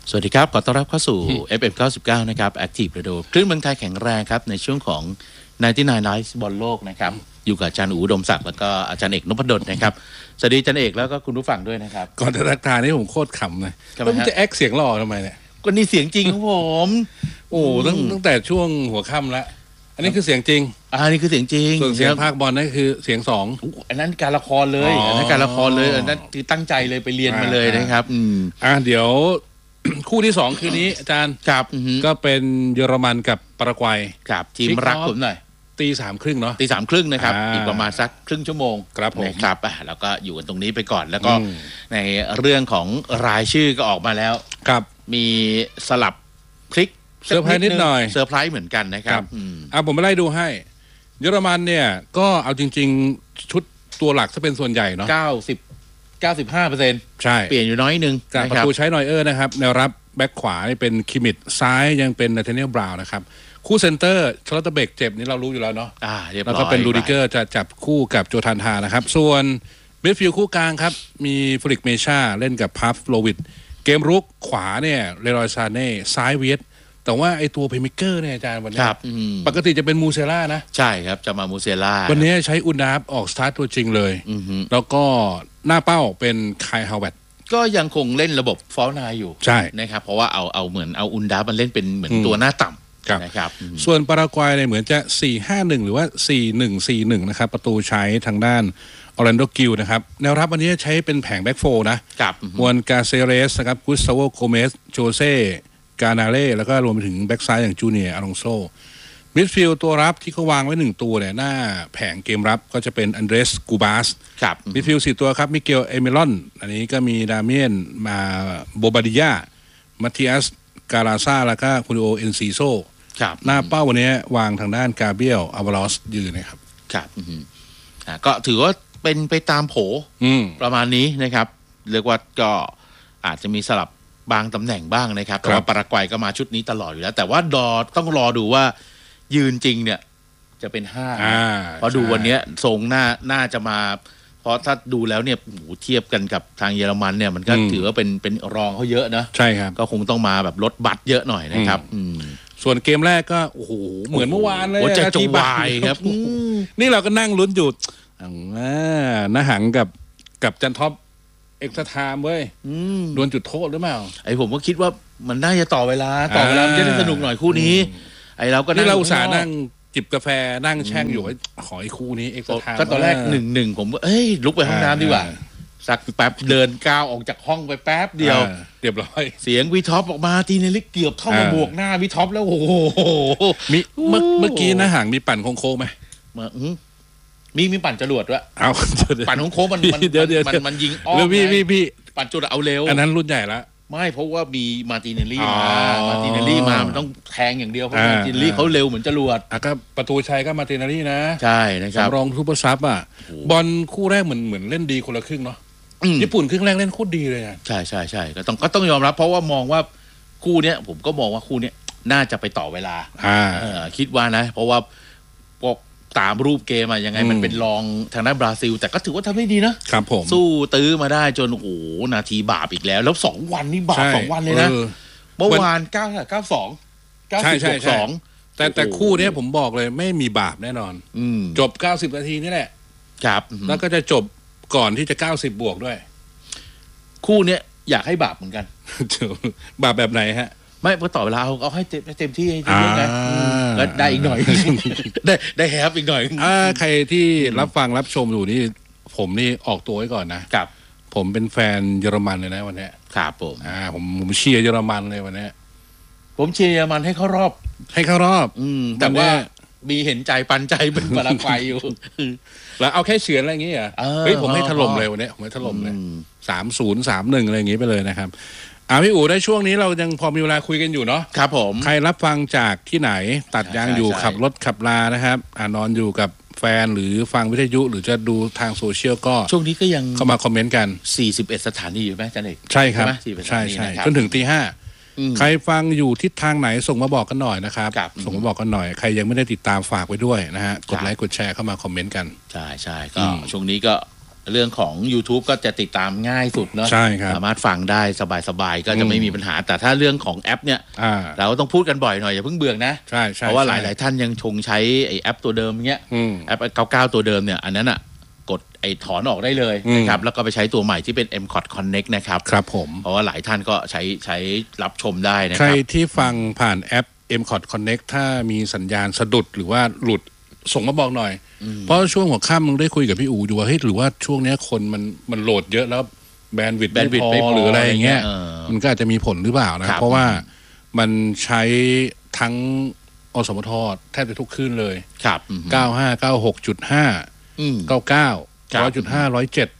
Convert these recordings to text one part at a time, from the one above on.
สวัสดีครับขอต้อนรับเข้าสู่ FM 99นะครับ Active Radio คลื่นเมืองไทยแข็งแรงครับในช่วงของ99 Nights บอลโลกนะครับอยู่กับอาจารย์อู๋ อุดมศักดิ์แล้วก็อาจารย์เอกนพดลนะครับสวัสดีอาจารย์เอกแล้วก็คุณผู้ฟังด้วยนะครับก่อนจะทักทายนี่ผมโคตรขำเลยแล้วมันจะแอคเสียงหล่อทำไมเนี่ยก็นี่เสียงจริงของผมโอ้ตั้งแต่ช่วงหัวค่ำแล้วอันนี้คือเสียงจริงนี่คือเสียงจริงส่วนเสียงภาคบอลนั่นคือเสียงสองอันนั้นการละครเลยอันนั้นการละครเลยอันนั้นคือตั้งใจเลยไปเรียนมาเลยนะครับเดี๋ยวคู่ที่2คืนนี้อาจารย์ครับก็เป็นเยอรมันกับปารากวัยครับทีมรักผมหน่อยตี 3:30 เนาะตี 3:30นะครับอีกประมาณสักครึ่งชั่วโมงครับผมนะครับแล้วก็อยู่กันตรงนี้ไปก่อนแล้วก็ในเรื่องของรายชื่อก็ออกมาแล้วครับมีสลับพลิกเซอร์ไพรส์นิดหน่อยเซอร์ไพรส์เหมือนกันนะครับผมไปไล่ดูให้เยอรมันเนี่ยก็เอาจริงๆชุดตัวหลักจะเป็นส่วนใหญ่เนาะ 95% ใช่เปลี่ยนอยู่น้อยนึงจากประตูใช้นอยเออร์นะครับแนวรับแบ็คขวาเป็นคิมิดซ้ายยังเป็นนาธาเนียลบราวน์นะครับคู่เซนเตอร์ชาร์ลอตเบกเจ็บนี่เรารู้อยู่แล้วเนาะแล้วก็เป็นรูดิเกอร์จะจับคู่กับโจทานทานะครับส่วนมิดฟิลด์คู่กลางครับมีฟริกเมชาเล่นกับพัฟโลวิดเกมรุกขวาเนี่ยเลรอยซาเน่ซ้ายเวียดแต่ว่าไอตัวเพลย์เมคเกอร์เนี่ยอาจารย์วันนี้ปกติจะเป็นมูเซล่านะใช่ครับจะมามูเซล่าวันนี้ใช้อุนดาฟออกสตาร์ทตัวจริงเลยแล้วก็หน้าเป้าเป็นไคลฮาวเวิร์ดก็ยังคงเล่นระบบฟอลนายอยู่ใช่นะครับเพราะว่าเอาเหมือนเอาอุนดาฟมันเล่นเป็นเหมือนตัวหน้าต่ำนะครับส่วนปารากวัยเนี่ยเหมือนจะ 4-5-1 หรือว่า 4-1-4-1 นะครับประตูใช้ทางด้านออร์แลนโดกิลนะครับแนวรับวันนี้ใช้เป็นแผงแบ็กโฟนะครับมวนกาเซเรสนะครับกุสตาโวโกเมสโจเซ่กานาเล่แล้วก็รวมไปถึงแบ็กซ้ายอย่างจูเนียร์อลองโซมิดฟิลด์ตัวรับที่เขาวางไว้1ตัวเนี่ยหน้าแผงเกมรับก็จะเป็นอันเดรสกูบาสมิดฟิลด์4ตัวครับมิเกลเอเมรอนอันนี้ก็มีดาเมียนมาโบบาดิยามัตติอัสกาลาซาแล้วก็คูริโอเอนซิโซหน้าเป้าวันนี้วางทางด้านกาเบรียลอาวาลอสยืนนะครับครับก็ถือว่าเป็นไปตามโผประมาณนี้นะครับเรียกว่าก็อาจจะมีสลับบางตำแหน่งบ้างนะครับแต่ว่าปารากวัยก็มาชุดนี้ตลอดอยู่แล้วแต่ว่าต้องรอดูว่ายืนจริงเนี่ยจะเป็น5เพราะดูวันนี้ทรงน่าจะมาเพราะถ้าดูแล้วเนี่ยเทียบกันกับทางเยอรมันเนี่ยมันก็ถือว่าเป็นรองเขาเยอะนะใช่ครับก็คงต้องมาแบบลดบัตรเยอะหน่อยนะครับส่วนเกมแรกก็โอ้โหเหมือนเมื่อวานเลยจะจวายครับนี่เราก็นั่งลุ้นอยู่น้าหังกับจันท็อปเอ็กซ์ไทม์เว้ยโดนจุดโทษหรือเปล่าไอผมก็คิดว่ามันน่าจะต่อเวลาจะได้สนุกหน่อยคู่นี้ไอเราก็นี่เราอุตส่าห์นั่งจิบกาแฟนั่งแช่งอยู่ขอไอ้คู่นี้เอ็กซ์ไทม์ก็ตอนแรก1-1ผมก็ลุกไปห้องน้ำดีกว่าสักแป๊บเดินก้าวออกจากห้องไปแป๊บเดียวเรียบร้อยเสียงวีท็อปออกมาทีนี้เกือบเข้ามาบวกหน้าวีท็อปแล้วโอ้โหมีเมื่อกี้นะห่างมีปั่นโค้งไหมมีปั่นจรวดด้วยเอาปั่นโค้งมันยิงอ้อมพี่ปั่นจุดเอาเร็วอันนั้นรุ่นใหญ่ละไม่เพราะว่ามีมาร์ติเนลลี่มามันต้องแทงอย่างเดียวเพราะมาร์ติเนลลี่เขาเร็วเหมือนจรวดก็ประตูชัยก็มาร์ติเนลลี่นะใช่นะครับสำรองซูเปอร์ซับบอลคู่แรกเหมือนเล่นดีคนละครึ่งเนาะญี่ปุ่นครึ่งแรกเล่นโคตรดีเลยใช่ก็ต้องยอมรับเพราะว่ามองว่าคู่เนี้ยผมก็มองว่าคู่เนี้ยน่าจะไปต่อเวลาคิดว่านะเพราะว่าตามรูปเกมยังไงมันเป็นรองทางด้านบราซิลแต่ก็ถือว่าทำได้ดีนะครับผมสู้ตื้อมาได้จนโอ้โหนาทีบาปอีกแล้ว2 วันนี่บาป2 วันเลยนะเมื่อวาน92 แต่คู่นี้ผมบอกเลยไม่มีบาปแน่นอนจบ90 นาทีนี่แหละครับแล้วก็จะจบก่อนที่จะ90 บวกด้วยคู่นี้อยากให้บาปเหมือนกันบาปแบบไหนฮะไม่พอต่อเวลาเอาให้เต็มที่ให้เยอะนะก็ได้อีกหน่อยได้แฮปอีกหน่อยใครที่รับฟังรับชมอยู่นี่ผมนี่ออกตัวไว้ก่อนนะครับผมเป็นแฟนเยอรมันเลยนะวันนี้ครับผมเชียร์เยอรมันเลยวันนี้ผมเชียร์เยอรมันให้เข้ารอบแต่ว่ามีเห็นใจปันใจเป็นปารากวัยอยู่แล้วเอาแค่เฉือนอะไรอย่างเงี้ยเฮ้ยผมให้ถล่มเลยวันนี้ผมให้ถล่มเลย3-0 3-1อะไรอย่างงี้ไปเลยนะครับพี่อู๋ได้ช่วงนี้เรายังพอมีเวลาคุยกันอยู่เนาะครับผมใครรับฟังจากที่ไหนตัดยางอยู่ขับรถขับลานะครับนอนอยู่กับแฟนหรือฟังวิทยุหรือจะดูทางโซเชียลก็ช่วงนี้ก็ยังเข้ามาคอมเมนต์กัน 41สถานีอยู่ไหมจันเอกใช่ครับใช่จนถึงตี 5ใครฟังอยู่ทิศทางไหนส่งมาบอกกันหน่อยนะครับส่งมาบอกกันหน่อยใครยังไม่ได้ติดตามฝากไว้ด้วยนะฮะกดไลค์กดแชร์เข้ามาคอมเมนต์กันใช่ก็ช่วงนี้ก็เรื่องของ YouTube ก็จะติดตามง่ายสุดเนาะใช่ครับสามารถฟังได้สบายๆก็จะไม่มีปัญหาแต่ถ้าเรื่องของแอปเนี่ยเราต้องพูดกันบ่อยหน่อยอย่าเพิ่งเบื่อนะใช่เพราะว่าหลายๆท่านยังชงใช้ไอแอปตัวเดิมเงี้ยแอป99ตัวเดิมเนี่ยอันนั้นอ่ะกดไอถอนออกได้เลยนะครับแล้วก็ไปใช้ตัวใหม่ที่เป็น MCOT Connect นะครับครับผมเพราะว่าหลายท่านก็ใช้รับชมได้นะครับใครที่ฟังผ่านแอป MCOT Connect ถ้ามีสัญญาณสะดุดหรือว่าหลุดส่งมาบอกหน่อยเพราะช่วงหัวค่ำมึงได้คุยกับพี่อู๋อยู่ว่าเฮ้ยหรือว่าช่วงนี้คนมันโหลดเยอะแล้วแบนด์วิดต์ไม่พอหรืออะไรอย่างเงี้ยมันก็อาจจะมีผลหรือเปล่านะเพราะว่ามันใช้ทั้งอสมทแทบจะทุกคลื่นเลยครับ 95 96.5 99 100.5 107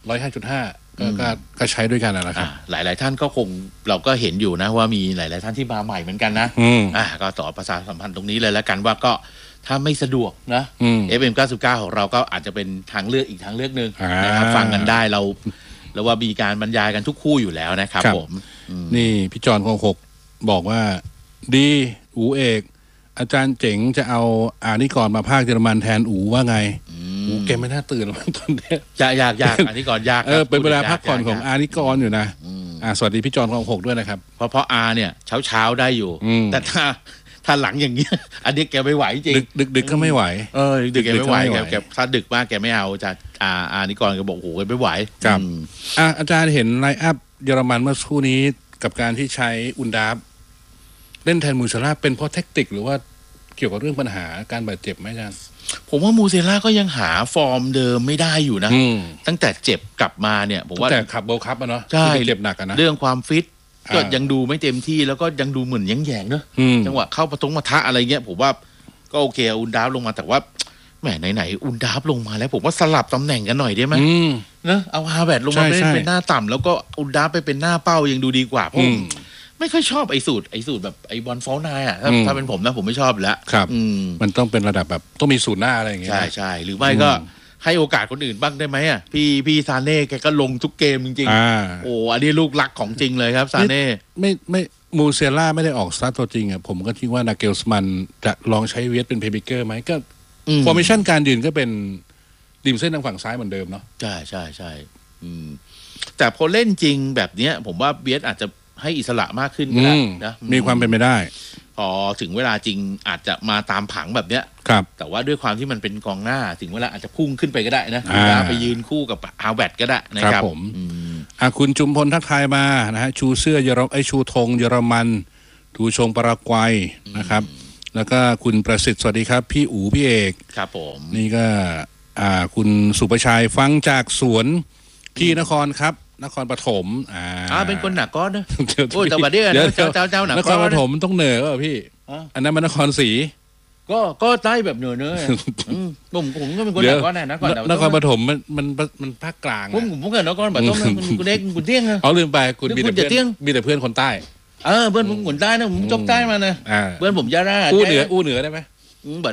105.5ก็ใช้ด้วยกันนะครับหลายๆท่านก็คงเราก็เห็นอยู่นะว่ามีหลายๆท่านที่มาใหม่เหมือนกันนะก็ต่อประชาสัมพันธ์ตรงนี้เลยแล้วกันว่าก็ถ้าไม่สะดวกนะ FM 99ของเราก็อาจจะเป็นทางเลือกอีกทางเลือกนึงนะครับฟังกันได้เราว่ามีการบรรยายกันทุกคู่อยู่แล้วนะครับผมนี่พี่จอนคงหกบอกว่าดีอูเอกอาจารย์เจ๋งจะเอานิกรมาภาคเยอรมันแทนอูว่าไงอูแกไม่น่าตื่นหรอกตอนนี้ยากนิกรยากเป็นเวลาพักผ่อนของนิกรอยู่นะสวัสดีพี่จอนคงหกด้วยนะครับเพราะเนี่ยเช้าได้อยู่แต่ถ้าหลังอย่างเงี้ยอันนี้แกไม่ไหวจริงดึกก็ไม่ไหวดึกแกไม่ไหวแกถ้าดึกมากแกไม่เอาจากนิกรแกบอกโอ้โหไม่ไหวครับอาจารย์เห็นไลน์อัพเยอรมันเมื่อสักครู่นี้กับการที่ใช้อุนดาฟเล่นแทนมูเซล่าเป็นเพราะแท็กติกหรือว่าเกี่ยวกับเรื่องปัญหาการบาดเจ็บไหมอาจารย์ผมว่ามูเซล่าก็ยังหาฟอร์มเดิมไม่ได้อยู่นะตั้งแต่เจ็บกลับมาเนี่ยผมว่าแต่ขับโบคัพอะเนาะใช่เจ็บหนักอะนะเรื่องความฟิตก็ยังดูไม่เต็มที่แล้วก็ยังดูเหมือนแย่งๆเนอะจังหวะเข้าปะทะอะไรเงี้ยผมว่าก็โอเคอุนดาฟลงมาแต่ว่าแหมไหนอุนดาฟลงมาแล้วผมว่าสลับตำแหน่งกันหน่อยได้ไหมนะเอาฮาแวร์ดลงมาเป็นหน้าต่ำแล้วก็อุนดาฟไปเป็นหน้าเป้ายังดูดีกว่าเพราะไม่ค่อยชอบไอ้สูตรแบบไอ้บอลฟอลนายอ่ะถ้าเป็นผมนะผมไม่ชอบแล้วครับมันต้องเป็นระดับแบบต้องมีสูตรหน้าอะไรอย่างเงี้ยใช่หรือไม่ก็ให้โอกาสคนอื่นบ้างได้ไหมอ่ะพี่ซาเน่แกก็ลงทุกเกมจริงๆโอ้อันนี้ลูกรักของจริงเลยครับซาเน่ไม่มูเซล่าไม่ได้ออกสตาร์ทตัวจริงอ่ะผมก็คิดว่านาเกลส์มันจะลองใช้เวทเป็นเพย์เบเกอร์ไหมก็ฟอร์เมชั่นการยืนก็เป็นริมเส้นทางฝั่งซ้ายเหมือนเดิมเนาะใช่แต่พอเล่นจริงแบบเนี้ยผมว่าเวทอาจจะให้อิสระมากขึ้นก็ได้นะมีความเป็นไปได้พอถึงเวลาจริงอาจจะมาตามผังแบบเนี้ยแต่ว่าด้วยความที่มันเป็นกองหน้าถึงเวลาอาจจะพุ่งขึ้นไปก็ได้นะไปยืนคู่กับฮาวเวิร์ดก็ได้นะครับผมคุณจุมพลทักทายมานะฮะชูเสื้อชูธงเยอรมันทูชงปารากวัยนะครับแล้วก็คุณประสิทธิ์สวัสดีครับพี่อู๋พี่เอกครับผมนี่ก็คุณสุประชัยฟังจากสวนที่นครครับนครปฐมเป็นคนหนักก้อนนะโอ้ยแต่บัดเดี๋ยวเจ้าหนักก้อนนครปฐมต้องเหนือก็พี่อันนั้นมันนครศรีก็ใต้แบบเหนือผมก็เป็นคนหนักก้อนนะนครปฐมมันภาคกลางผมเกิดนครปฐมคุณเด็กคุณเตี้ยงลืมไปคุณมีแต่เพื่อนคนใต้เพื่อนผมคนใต้นะผมจบใต้มานะเพื่อนผมยาราอู้เหนือได้ไหม